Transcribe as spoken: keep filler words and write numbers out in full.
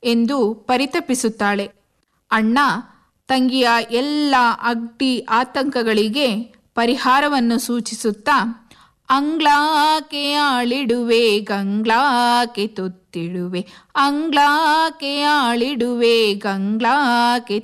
ಎಂದು ಪರಿತಪಿಸುತ್ತಾಳೆ. ಅಣ್ಣ ತಂಗಿಯ ಎಲ್ಲ ಅಡ್ಡಿ ಆತಂಕಗಳಿಗೆ ಪರಿಹಾರವನ್ನು ಸೂಚಿಸುತ್ತಾ ಅಂಗ್ಲಾಕೆ ಆಳಿಡುವೆ ಗಂಗ್ಲಾಕೆ ತೊತ್ತಿಡುವೆ, ಅಂಗ್ಲಾಕೆ ಆಳಿಡುವೆ ಗಂಗ್ಲಾಕೆ